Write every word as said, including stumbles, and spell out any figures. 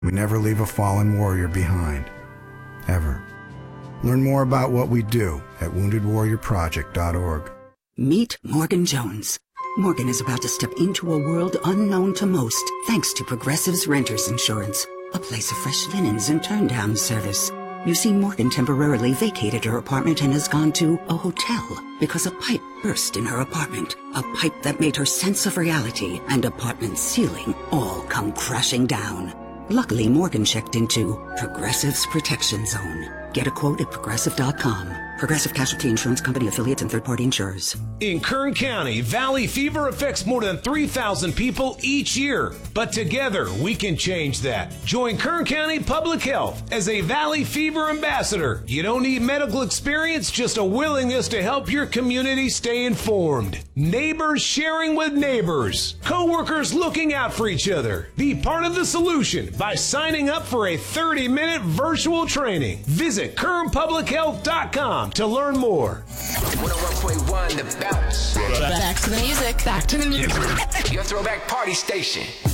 We never leave a fallen warrior behind. Ever. Learn more about what we do at wounded warrior project dot org. Meet Morgan Jones. Morgan is about to step into a world unknown to most, thanks to Progressive's Renters Insurance, a place of fresh linens and turn-down service. You see, Morgan temporarily vacated her apartment and has gone to a hotel because a pipe burst in her apartment. A pipe that made her sense of reality and apartment ceiling all come crashing down. Luckily, Morgan checked into Progressive's Protection Zone. Get a quote at progressive dot com. Progressive Casualty Insurance Company, affiliates, and third-party insurers. In Kern County, valley fever affects more than three thousand people each year. But together, we can change that. Join Kern County Public Health as a valley fever ambassador. You don't need medical experience, just a willingness to help your community stay informed. Neighbors sharing with neighbors. Coworkers looking out for each other. Be part of the solution by signing up for a thirty-minute virtual training. Visit kern public health dot com to learn more. one oh one point one The Bounce. Back to the music. Back to the music. Your throwback party station.